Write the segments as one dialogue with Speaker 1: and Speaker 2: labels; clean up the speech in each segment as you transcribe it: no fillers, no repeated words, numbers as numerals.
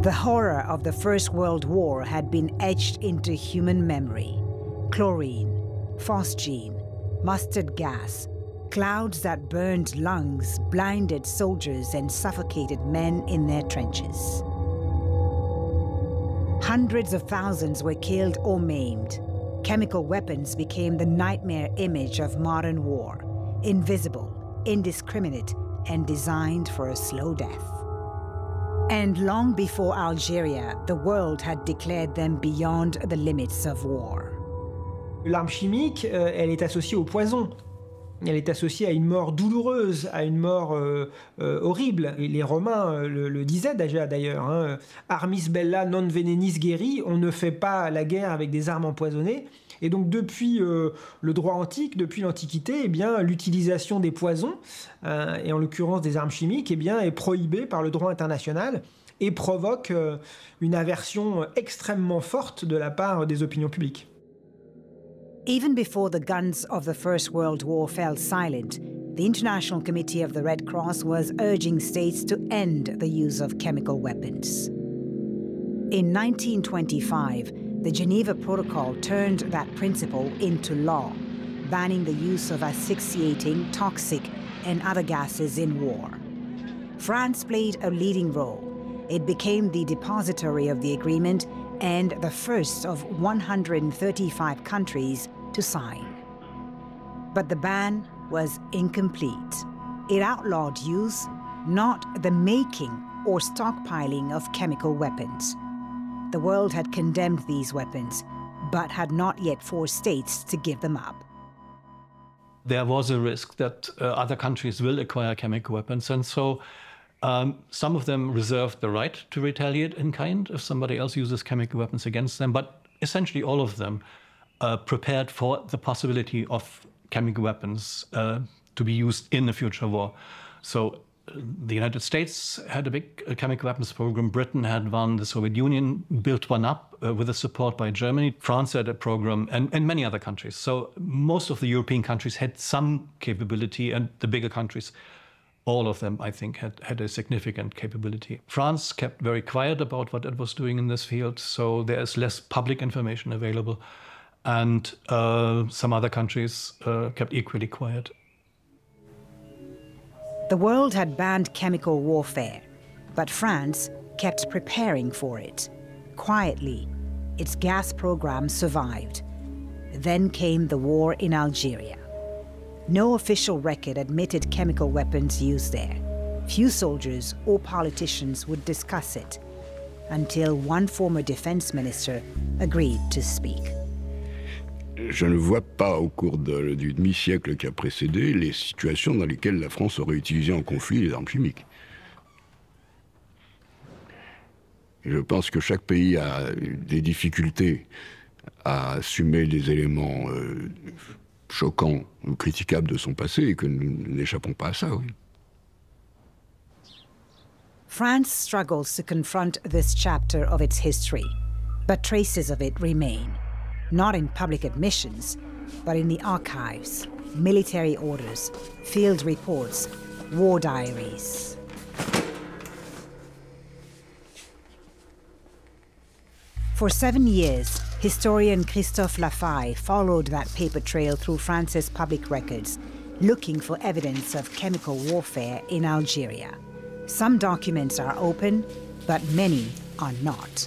Speaker 1: The horror of the First World War had been etched into human memory. Chlorine, phosgene, mustard gas, clouds that burned lungs, blinded soldiers, and suffocated men in their trenches. Hundreds of thousands were killed or maimed. Chemical weapons became the nightmare image of modern war, invisible, indiscriminate, and designed for a slow death. And long before Algeria, the world had declared them beyond the limits of war.
Speaker 2: L'arme chimique, elle est associée au poison. Elle est associée à une mort douloureuse, à une mort horrible. Et les Romains le disaient déjà d'ailleurs, hein, armis bella non venenis gueri, on ne fait pas la guerre avec des armes empoisonnées. Et donc depuis le droit antique, depuis l'Antiquité, eh bien, l'utilisation des poisons, et en l'occurrence des armes chimiques, eh bien, est prohibée par le droit international et provoque une aversion extrêmement forte de la part des opinions publiques.
Speaker 1: Even before the guns of the First World War fell silent, the International Committee of the Red Cross was urging states to end the use of chemical weapons. In 1925, the Geneva Protocol turned that principle into law, banning the use of asphyxiating, toxic, and other gases in war. France played a leading role. It became the depository of the agreement and the first of 135 countries to sign. But the ban was incomplete. It outlawed use, not the making or stockpiling of chemical weapons. The world had condemned these weapons, but had not yet forced states to give them up.
Speaker 3: There was a risk that other countries will acquire chemical weapons, and so some of them reserved the right to retaliate in kind if somebody else uses chemical weapons against them, but essentially all of them prepared for the possibility of chemical weapons to be used in a future war. So the United States had a big chemical weapons program, Britain had one, the Soviet Union built one up with the support by Germany, France had a program, and many other countries. So most of the European countries had some capability, and the bigger countries, all of them, I think, had a significant capability. France kept very quiet about what it was doing in this field, so there is less public information available, and some other countries kept equally quiet.
Speaker 1: The world had banned chemical warfare, but France kept preparing for it. Quietly, its gas program survived. Then came the war in Algeria. No official record admitted chemical weapons used there. Few soldiers or politicians would discuss it, until one former defense minister agreed to speak.
Speaker 4: Je ne vois pas au cours du demi-siècle qui a précédé les situations dans lesquelles la France aurait utilisé en conflit les armes chimiques. Et je pense que chaque pays a des difficultés à assumer des éléments choquants ou critiquables de son passé et que nous n'échappons pas à ça, oui.
Speaker 1: France struggles to confront this chapter of its history, but traces of it remain. Not in public admissions, but in the archives, military orders, field reports, war diaries. For 7 years, historian Christophe Lafaille followed that paper trail through France's public records, looking for evidence of chemical warfare in Algeria. Some documents are open, but many are not.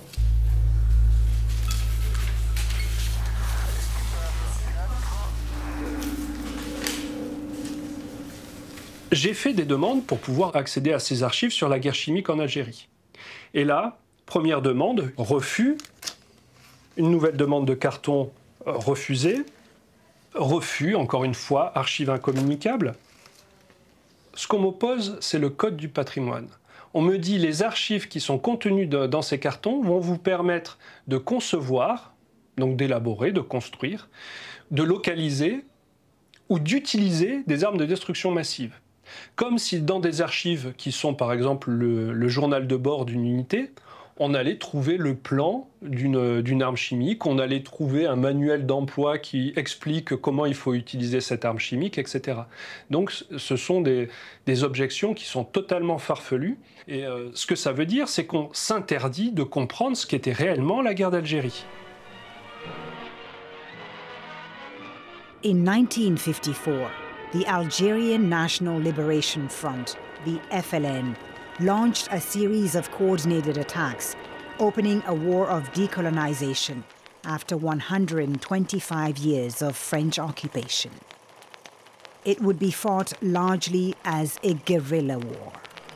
Speaker 5: J'ai fait des demandes pour pouvoir accéder à ces archives sur la guerre chimique en Algérie. Et là, première demande, refus. Une nouvelle demande de carton refusée. Refus, encore une fois, archives incommunicables. Ce qu'on m'oppose, c'est le code du patrimoine. On me dit les archives qui sont contenues dans ces cartons vont vous permettre de concevoir, donc d'élaborer, de construire, de localiser ou d'utiliser des armes de destruction massive. Comme si dans des archives qui sont par exemple le journal de bord d'une unité, on allait trouver le plan d'une arme chimique, on allait trouver un manuel d'emploi qui explique comment il faut utiliser cette arme chimique, etc. Donc ce sont des objections qui sont totalement farfelues. Et ce que ça veut dire, c'est qu'on s'interdit de comprendre ce qu'était réellement la guerre d'Algérie.
Speaker 1: In 1954, the Algerian National Liberation Front, the FLN, launched a series of coordinated attacks, opening a war of decolonization after 125 years of French occupation. It would be fought largely as a guerrilla war.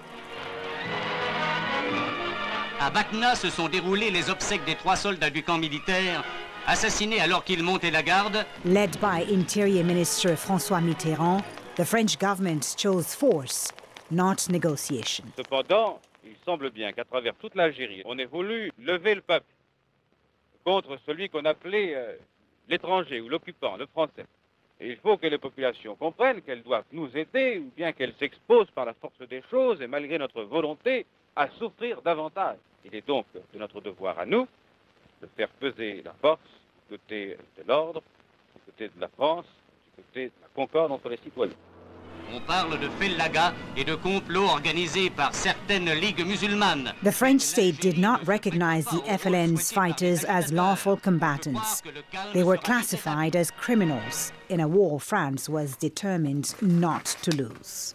Speaker 6: À Bakna se sont déroulés les obsèques des 3 soldats du camp militaire, assassinés alors qu'ils montaient la garde.
Speaker 1: Led by Interior Minister François Mitterrand, the French government chose force, not negotiation.
Speaker 7: Cependant, il semble bien qu'à travers toute l'Algérie, on ait voulu lever le peuple contre celui qu'on appelait l'étranger ou l'occupant, le français. Et il faut que les populations comprennent qu'elles doivent nous aider ou bien qu'elles s'exposent par la force des choses et malgré notre volonté à souffrir davantage. Il est donc de notre devoir à nous de faire peser la force du côté de l'ordre, du côté de la France, du côté de la concorde entre les citoyens.
Speaker 6: On parle de fellaga et de complots organisés par certaines ligues musulmanes.
Speaker 1: The French state did not recognize the FLN's fighters as lawful combatants. They were classified as criminals in a war France was determined not to lose.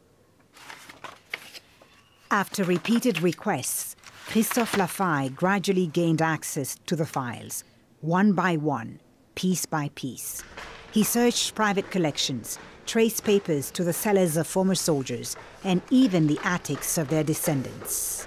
Speaker 1: After repeated requests, Christophe Lafaille gradually gained access to the files, one by one, piece by piece. He searched private collections, traced papers to the cellars of former soldiers, and even the attics of their descendants.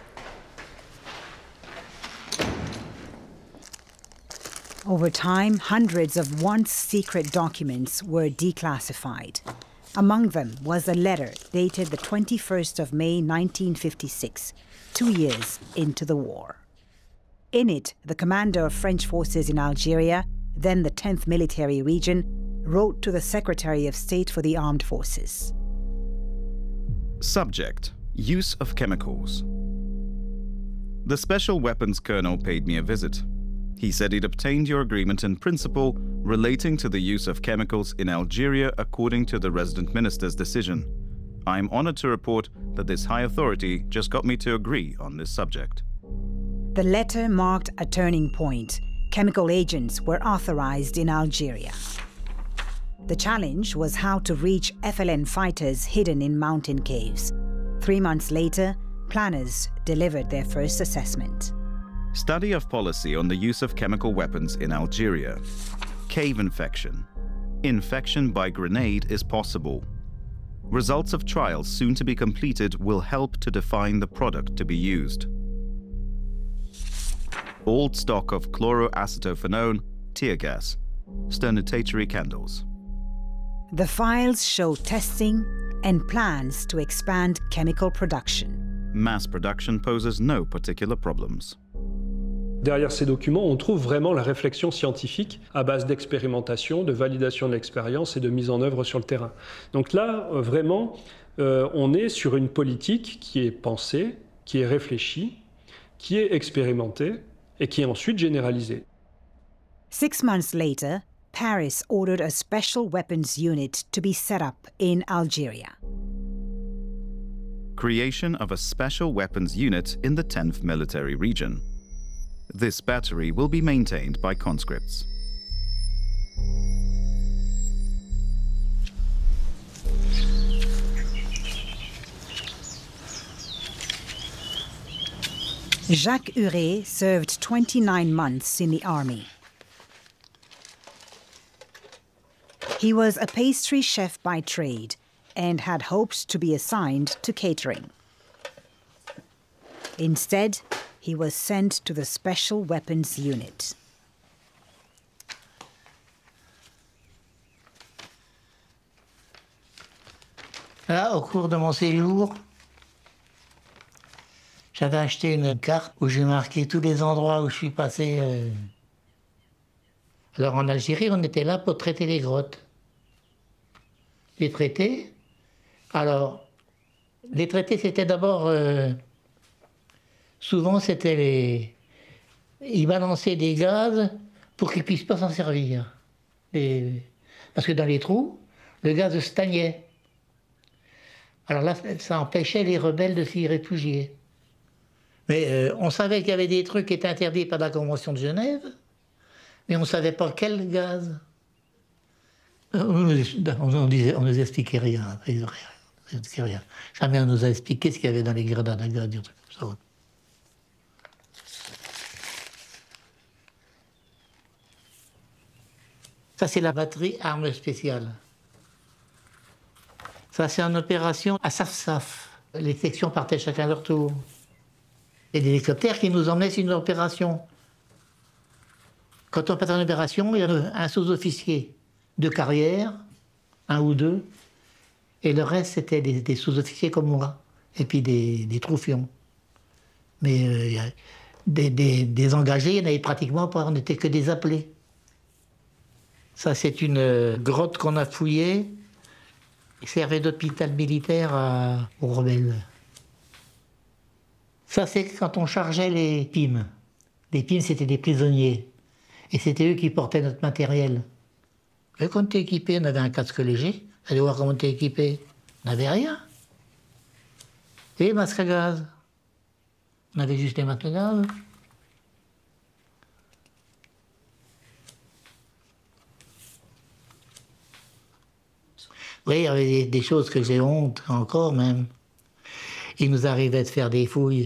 Speaker 1: Over time, hundreds of once secret documents were declassified. Among them was a letter dated the 21st of May 1956, 2 years into the war. In it, the commander of French forces in Algeria, then the 10th Military Region, wrote to the Secretary of State for the Armed Forces.
Speaker 8: Subject: Use of chemicals. The Special Weapons Colonel paid me a visit. He said he'd obtained your agreement in principle relating to the use of chemicals in Algeria according to the resident minister's decision. I am honored to report that this high authority just got me to agree on this subject.
Speaker 1: The letter marked a turning point. Chemical agents were authorized in Algeria. The challenge was how to reach FLN fighters hidden in mountain caves. 3 months later, planners delivered their first assessment.
Speaker 8: Study of policy on the use of chemical weapons in Algeria. Cave infection. Infection by grenade is possible. Results of trials soon to be completed will help to define the product to be used. Old stock of chloroacetophenone, tear gas, sternutatory candles.
Speaker 1: The files show testing and plans to expand chemical production.
Speaker 8: Mass production poses no particular problems.
Speaker 5: Derrière ces documents, on trouve vraiment la réflexion scientifique à base d'expérimentation, de validation de l'expérience et de mise en œuvre sur le terrain. Donc là, vraiment, on est sur une politique qui est pensée, qui est réfléchie, qui est expérimentée et qui est ensuite généralisée.
Speaker 1: 6 months later, Paris ordered a special weapons unit to be set up in Algeria.
Speaker 8: Creation of a special weapons unit in the 10th Military Region. This battery will be maintained by conscripts.
Speaker 1: Jacques Huret served 29 months in the army. He was a pastry chef by trade and had hoped to be assigned to catering. Instead, he was sent to the Special Weapons Unit.
Speaker 9: Là, au cours de mon séjour, j'avais acheté une carte où j'ai marqué tous les endroits où je suis passé. Alors en Algérie, on était là pour traiter les grottes. Les traités. Alors, les traités, c'était d'abord souvent c'était les... Ils balançaient des gaz pour qu'ils ne puissent pas s'en servir. Parce que dans les trous, le gaz stagnait. Alors là, ça empêchait les rebelles de s'y réfugier. Mais on savait qu'il y avait des trucs qui étaient interdits par la Convention de Genève, mais on ne savait pas quel gaz. On nous expliquait rien. Jamais on nous a expliqué ce qu'il y avait dans les grenades à gaz. Ça, c'est la batterie armes spéciales. Ça, c'est une opération à Saf-Saf. Les sections partaient chacun leur tour. Et des hélicoptères qui nous emmenaient sur une opération. Quand on part en opération, il y a un sous-officier de carrière, un ou deux, et le reste, c'était des sous-officiers comme moi, et puis des troufions. Mais des engagés, il n'y en avait pratiquement pas, on n'était que des appelés. Ça, c'est une grotte qu'on a fouillée, qui servait d'hôpital militaire aux rebelles. Ça, c'est quand on chargeait les PIM. Les PIM, c'était des prisonniers. Et c'était eux qui portaient notre matériel. Et quand on était équipé, on avait un casque léger. Allez voir comment on était équipé. On n'avait rien. Et les masques à gaz. On avait juste les masques à gaz. Oui, il y avait des choses que j'ai honte encore même. Il nous arrivait de faire des fouilles.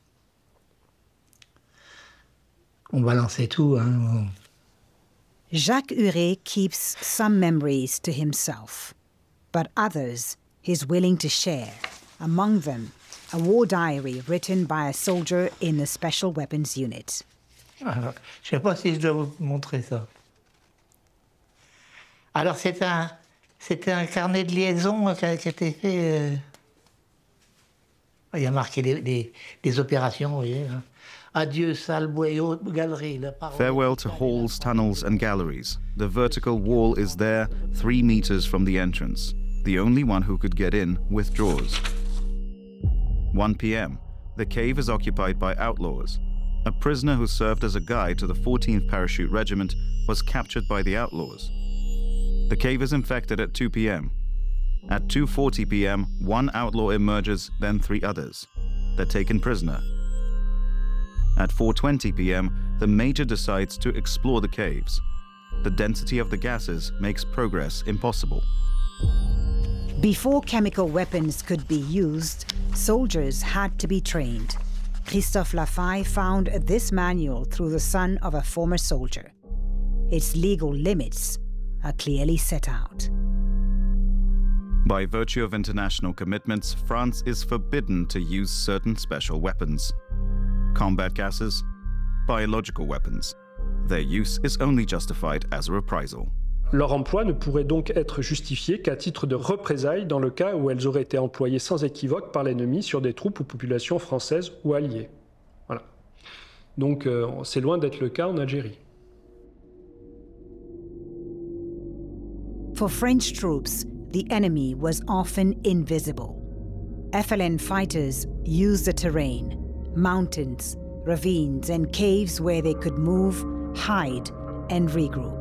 Speaker 9: On balançait tout, hein.
Speaker 1: Jacques Huré keeps some memories to himself, but others he's willing to share. Among them, a war diary written by a soldier in the Special Weapons Unit.
Speaker 9: Alors, je ne sais pas si je dois vous montrer ça. Alors, c'était un carnet de liaison qui a été fait... Il y a marqué des opérations, vous voyez. Hein. Adieu, salle, boyau, galerie.
Speaker 8: Farewell to halls, tunnels and galleries. The vertical wall is there, 3 meters from the entrance. The only one who could get in withdraws. 1 p.m. The cave is occupied by outlaws. A prisoner who served as a guide to the 14th Parachute Regiment was captured by the outlaws. The cave is infected at 2 p.m. At 2:40 p.m., 1 outlaw emerges, then 3 others. They're taken prisoner. At 4:20 p.m., the Major decides to explore the caves. The density of the gases makes progress impossible.
Speaker 1: Before chemical weapons could be used, soldiers had to be trained. Christophe Lafaille found this manual through the son of a former soldier. Its legal limits are clearly set out.
Speaker 8: By virtue of international commitments, France is forbidden to use certain special weapons. Combat gases, biological weapons. Their use is only justified as a reprisal.
Speaker 5: Leur emploi ne pourrait donc être justifié qu'à titre de représailles dans le cas où elles auraient été employées sans équivoque par l'ennemi sur des troupes ou populations françaises ou alliées. Voilà. Donc c'est loin d'être le cas en Algérie.
Speaker 1: For French troops, the enemy was often invisible. FLN fighters used the terrain, mountains, ravines, and caves where they could move, hide, and regroup.